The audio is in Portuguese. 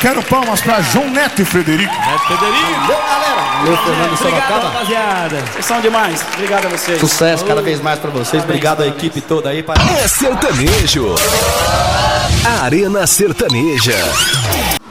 quero palmas pra João Neto e Frederico. Valeu, galera. Valeu, Fernando Obrigado, Sorocaba. rapaziada. Vocês são demais. Obrigado a vocês. Sucesso cada vez mais pra vocês. Obrigado à equipe toda aí. É sertanejo. Arena Sertaneja.